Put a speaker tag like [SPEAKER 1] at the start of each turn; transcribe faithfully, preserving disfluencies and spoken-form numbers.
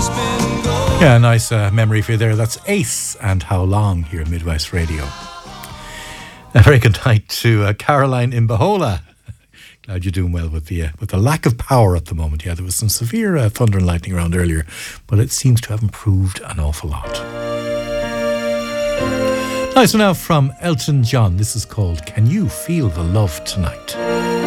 [SPEAKER 1] Yeah, nice uh, memory for you there. That's Ace and How Long here at Midwest Radio. A very good night to uh, Caroline in Bahola. Glad you're doing well with the uh, with the lack of power at the moment. Yeah, there was some severe uh, thunder and lightning around earlier, but it seems to have improved an awful lot. Nice one now from Elton John. This is called Can You Feel the Love Tonight?